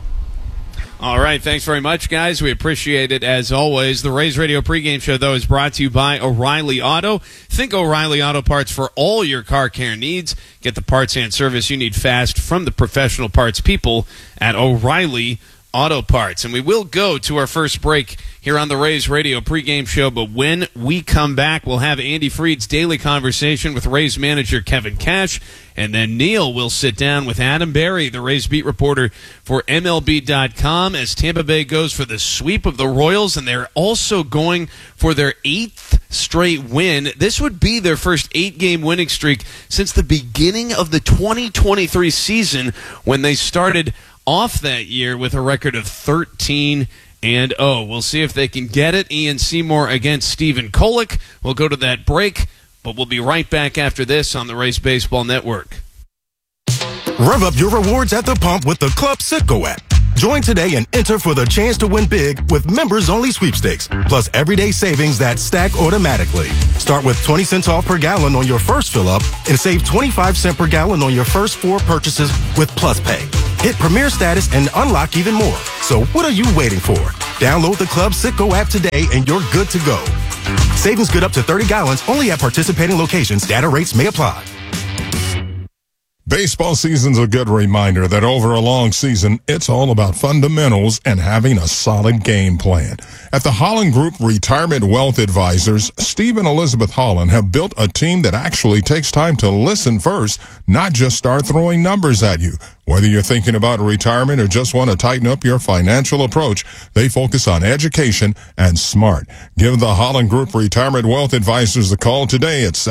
All right, thanks very much, guys. We appreciate it as always. The Rays Radio pregame show, though, is brought to you by O'Reilly Auto. Think O'Reilly Auto Parts for all your car care needs. Get the parts and service you need fast from the professional parts people at O'Reilly Auto Parts. And we will go to our first break here on the Rays Radio pregame show, but when we come back, we'll have Andy Freed's daily conversation with Rays manager Kevin Cash, and then Neil will sit down with Adam Berry, the Rays beat reporter for MLB.com, as Tampa Bay goes for the sweep of the Royals, and they're also going for their 8th straight win. This would be their first 8-game winning streak since the beginning of the 2023 season, when they started off that year with a record of 13-0. We'll see if they can get it. Ian Seymour against Stephen Kolek. We'll go to that break, but we'll be right back after this on the Rays Baseball Network. Rev up your rewards at the pump with the Club Citgo app. Join today and enter for the chance to win big with members-only sweepstakes, plus everyday savings that stack automatically. Start with 20 cents off per gallon on your first fill-up and save 25 cents per gallon on your first 4 purchases with Plus Pay. Hit Premier status and unlock even more. So what are you waiting for? Download the Club Citgo app today and you're good to go. Savings good up to 30 gallons only at participating locations. Data rates may apply. Baseball season's a good reminder that over a long season, it's all about fundamentals and having a solid game plan. At the Holland Group Retirement Wealth Advisors, Steve and Elizabeth Holland have built a team that actually takes time to listen first, not just start throwing numbers at you. Whether you're thinking about retirement or just want to tighten up your financial approach, they focus on education and smart. Give the Holland Group Retirement Wealth Advisors a call today at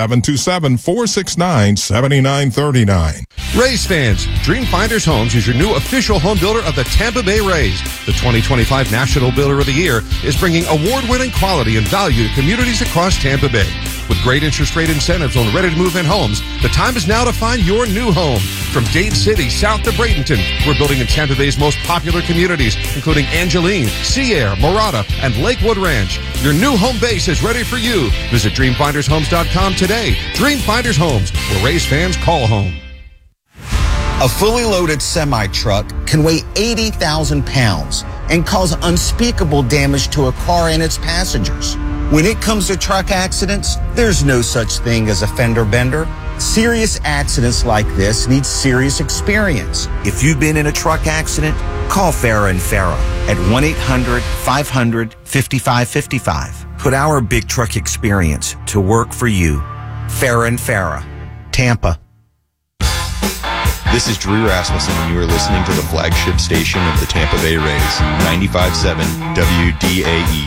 727-469-7939. Rays fans, Dream Finders Homes is your new official home builder of the Tampa Bay Rays. The 2025 National Builder of the Year is bringing award-winning quality and value to communities across Tampa Bay. With great interest rate incentives on ready-to-move-in homes, the time is now to find your new home. From Dade City south to Bradenton, we're building in Tampa Bay's most popular communities, including Angeline, Sierra, Morada, and Lakewood Ranch. Your new home base is ready for you. Visit DreamFindersHomes.com today. Dream Finders Homes, where Rays fans call home. A fully loaded semi-truck can weigh 80,000 pounds and cause unspeakable damage to a car and its passengers. When it comes to truck accidents, there's no such thing as a fender bender. Serious accidents like this need serious experience. If you've been in a truck accident, call Farah & Farah at 1-800-500-5555. Put our big truck experience to work for you. Farah & Farah, Tampa. This is Drew Rasmussen, and you are listening to the flagship station of the Tampa Bay Rays, 95.7 WDAE.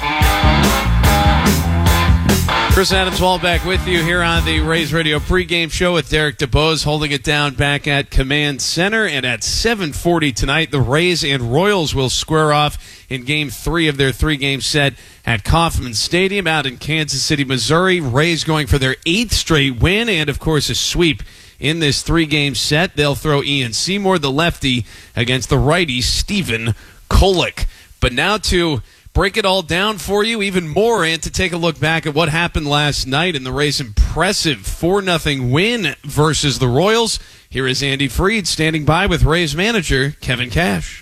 Chris Adams-Wall back with you here on the Rays Radio pregame show with Derek DeBose holding it down back at Command Center. And at 7:40 tonight, the Rays and Royals will square off in Game 3 of their 3-game set at Kauffman Stadium out in Kansas City, Missouri. Rays going for their 8th straight win and, of course, a sweep in this 3-game set. They'll throw Ian Seymour, the lefty, against the righty, Stephen Kolek. But now to break it all down for you even more and to take a look back at what happened last night in the Rays' impressive 4-0 win versus the Royals, here is Andy Freed standing by with Rays manager Kevin Cash.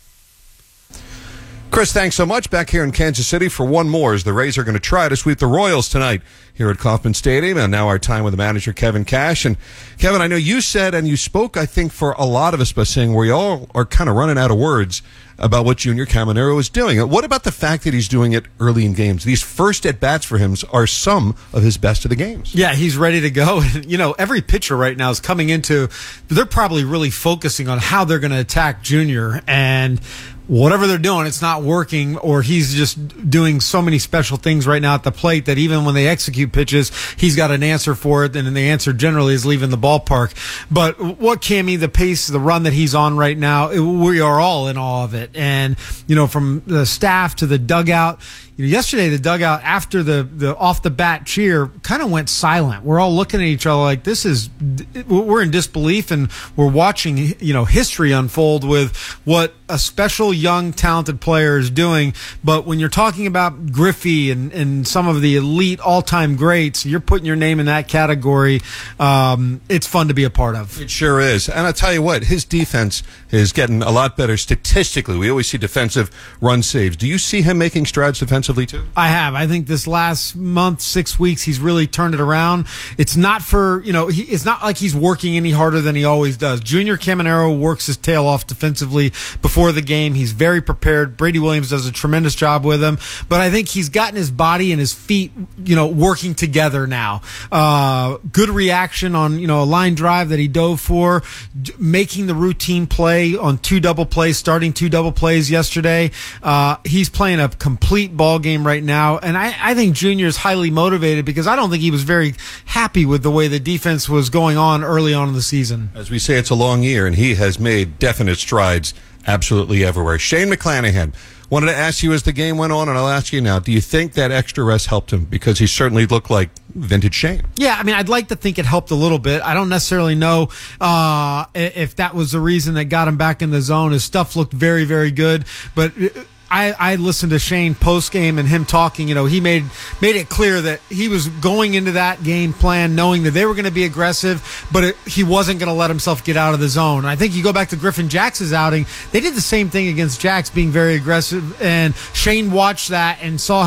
Chris, thanks so much. Back here in Kansas City for one more as the Rays are going to try to sweep the Royals tonight here at Kauffman Stadium. And now our time with the manager, Kevin Cash. And Kevin, I know you said, and you spoke, I think, for a lot of us by saying we all are kind of running out of words about what Junior Caminero is doing. What about the fact that he's doing it early in games? These first at-bats for him are some of his best of the games. Yeah, he's ready to go. You know, every pitcher right now is coming into, they're probably really focusing on how they're going to attack Junior, and whatever they're doing, it's not working, or he's just doing so many special things right now at the plate that even when they execute pitches, he's got an answer for it, and the answer generally is leaving the ballpark. But what Cammy, the pace, the run that he's on right now, we are all in awe of it. And, you know, from the staff to the dugout, yesterday the dugout after the off the bat cheer kind of went silent. We're all looking at each other like we're in disbelief, and we're watching, you know, history unfold with what a special young talented player is doing. But when you're talking about Griffey and some of the elite all-time greats, you're putting your name in that category. It's fun to be a part of. It sure is. And I'll tell you what, his defense is getting a lot better statistically. We always see defensive run saves. Do you see him making strides defensively too? I have. I think this last month, 6 weeks, he's really turned it around. It's not for, you know, it's not like he's working any harder than he always does. Junior Caminero works his tail off defensively before the game. He's very prepared. Brady Williams does a tremendous job with him. But I think he's gotten his body and his feet, you know, working together now. Good reaction on, you know, a line drive that he dove for, making the routine play on 2 double plays, starting 2 double plays yesterday. He's playing a complete ball ball game right now. And I think Junior is highly motivated because I don't think he was very happy with the way the defense was going on early on in the season. As we say, it's a long year, and he has made definite strides absolutely everywhere. Shane McClanahan, wanted to ask you as the game went on, and I'll ask you now, do you think that extra rest helped him? Because he certainly looked like vintage Shane. Yeah, I mean, I'd like to think it helped a little bit. I don't necessarily know if that was the reason that got him back in the zone. His stuff looked very, very good, but I listened to Shane post-game and him talking. You know, he made it clear that he was going into that game plan knowing that they were going to be aggressive, but he wasn't going to let himself get out of the zone. And I think you go back to Griffin Jax's outing, they did the same thing against Jax, being very aggressive, and Shane watched that and saw